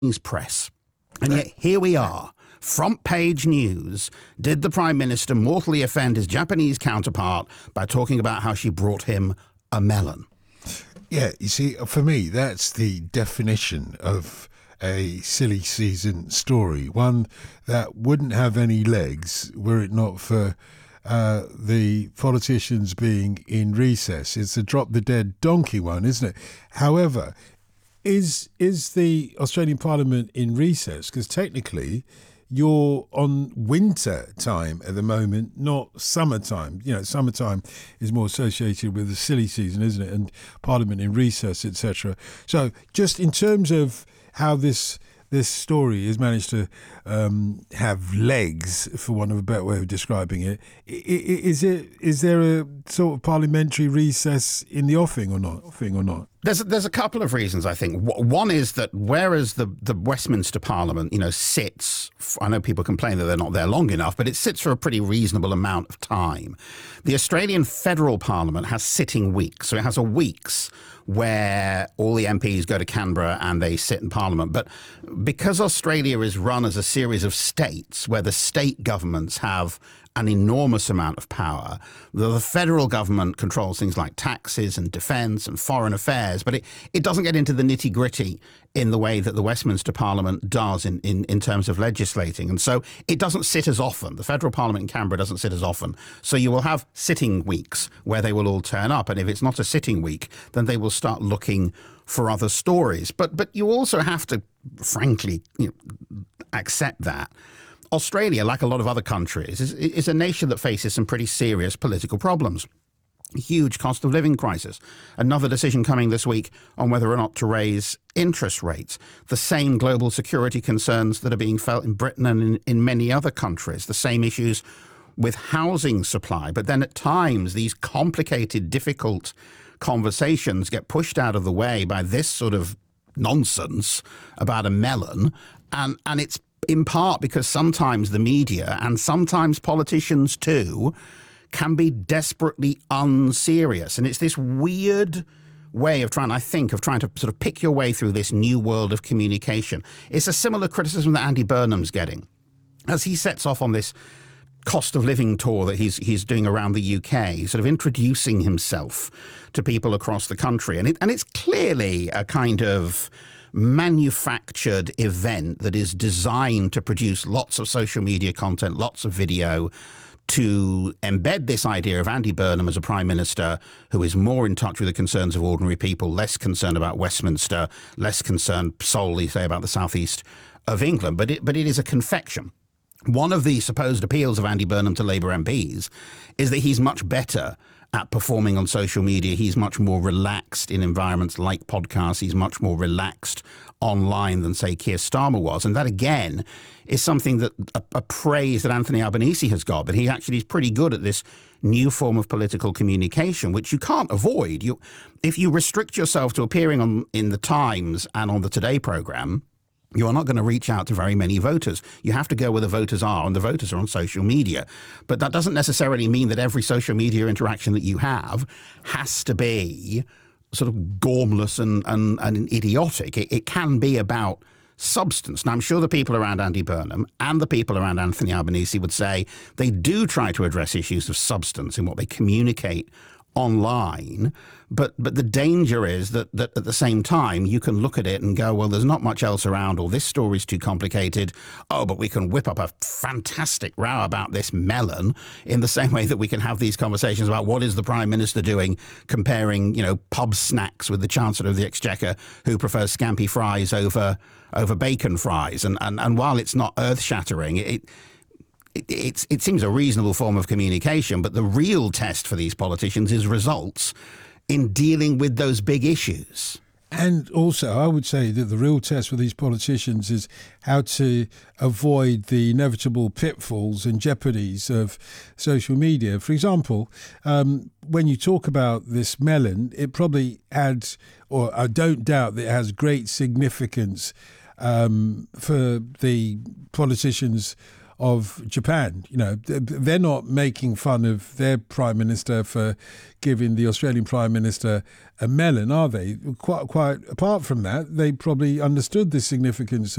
press. And yet here we are, front page news. Did the Prime Minister mortally offend his Japanese counterpart by talking about how she brought him a melon? Yeah, you see, for me, that's the definition of a silly season story, one that wouldn't have any legs were it not for the politicians being in recess. It's a drop the dead donkey one, isn't it? However, is the Australian Parliament in recess? Because technically you're on winter time at the moment, not summertime. You know, summertime is more associated with the silly season, isn't it? And Parliament in recess, etc. So just in terms of how this story has managed to have legs, for want of a better way of describing it, is there a sort of parliamentary recess in the offing or not? There's a couple of reasons, I think. One is that whereas the Westminster Parliament, sits, I know people complain that they're not there long enough, but it sits for a pretty reasonable amount of time. The Australian Federal Parliament has sitting weeks, so it has a weeks where all the MPs go to Canberra and they sit in Parliament. But because Australia is run as a series of states where the state governments have an enormous amount of power, the federal government controls things like taxes and defence and foreign affairs, but it doesn't get into the nitty-gritty in the way that the Westminster Parliament does in terms of legislating. And so it doesn't sit as often. The federal parliament in Canberra doesn't sit as often. So you will have sitting weeks where they will all turn up. And if it's not a sitting week, then they will start looking for other stories. But you also have to, frankly, accept that Australia, like a lot of other countries, is a nation that faces some pretty serious political problems. Huge cost of living crisis. Another decision coming this week on whether or not to raise interest rates. The same global security concerns that are being felt in Britain and in many other countries. The same issues with housing supply. But then at times, these complicated, difficult conversations get pushed out of the way by this sort of nonsense about a melon. And it's in part because sometimes the media and sometimes politicians too can be desperately unserious. And it's this weird way of trying to sort of pick your way through this new world of communication. It's a similar criticism that Andy Burnham's getting as he sets off on this cost of living tour that he's doing around the UK, sort of introducing himself to people across the country. And it's clearly a kind of manufactured event that is designed to produce lots of social media content, lots of video, to embed this idea of Andy Burnham as a prime minister who is more in touch with the concerns of ordinary people, less concerned about Westminster, less concerned solely, say, about the southeast of England. But it is a confection. One of the supposed appeals of Andy Burnham to Labour MPs is that he's much better at performing on social media. He's much more relaxed in environments like podcasts. He's much more relaxed online than, say, Keir Starmer was. And that, again, is something that a praise that Anthony Albanese has got. But he actually is pretty good at this new form of political communication, which you can't avoid. If you restrict yourself to appearing in the Times and on the Today programme, you are not going to reach out to very many voters. You have to go where the voters are, and the voters are on social media. But that doesn't necessarily mean that every social media interaction that you have has to be sort of gormless and idiotic. It can be about substance. Now, I'm sure the people around Andy Burnham and the people around Anthony Albanese would say they do try to address issues of substance in what they communicate online, but the danger is that at the same time you can look at it and go, well, there's not much else around, or this story's too complicated. Oh, but we can whip up a fantastic row about this melon, in the same way that we can have these conversations about what is the Prime Minister doing, comparing, pub snacks with the Chancellor of the Exchequer, who prefers scampi fries over bacon fries. And while it's not earth-shattering, it seems a reasonable form of communication, but the real test for these politicians is results in dealing with those big issues. And also, I would say that the real test for these politicians is how to avoid the inevitable pitfalls and jeopardies of social media. For example, when you talk about this melon, it probably adds, or I don't doubt that it has great significance for the politicians of Japan. They're not making fun of their Prime Minister for giving the Australian Prime Minister a melon, are they? Quite apart from that, they probably understood the significance